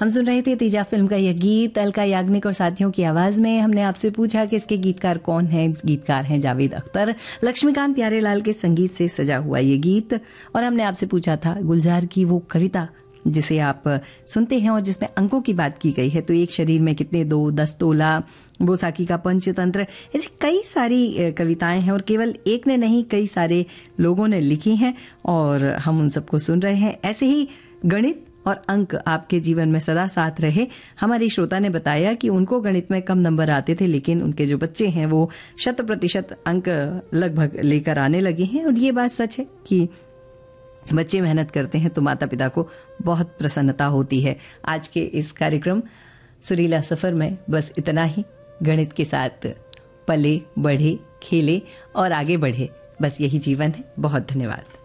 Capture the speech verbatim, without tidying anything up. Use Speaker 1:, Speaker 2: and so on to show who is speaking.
Speaker 1: हम सुन रहे थे तेजा फिल्म का यह गीत अलका याग्निक और साथियों की आवाज में। हमने आपसे पूछा कि इसके गीतकार कौन हैं। गीतकार हैं जावेद अख्तर। लक्ष्मीकांत प्यारेलाल के संगीत से सजा हुआ ये गीत। और हमने आपसे पूछा था गुलजार की वो कविता जिसे आप सुनते हैं और जिसमें अंकों की बात की गई है, तो एक शरीर में कितने दो, दस तोला, बोसाकी का पंचतंत्र, ऐसी कई सारी कविताएं हैं और केवल एक ने नहीं कई सारे लोगों ने लिखी हैं और हम उन सबको सुन रहे हैं। ऐसे ही गणित और अंक आपके जीवन में सदा साथ रहे। हमारी श्रोता ने बताया कि उनको गणित में कम नंबर आते थे, लेकिन उनके जो बच्चे हैं वो शत प्रतिशत अंक लगभग लेकर आने लगे हैं। और ये बात सच है कि बच्चे मेहनत करते हैं तो माता पिता को बहुत प्रसन्नता होती है। आज के इस कार्यक्रम सुरीला सफर में बस इतना ही। गणित के साथ पले, बढ़े, खेले और आगे बढ़े, बस यही जीवन है। बहुत धन्यवाद।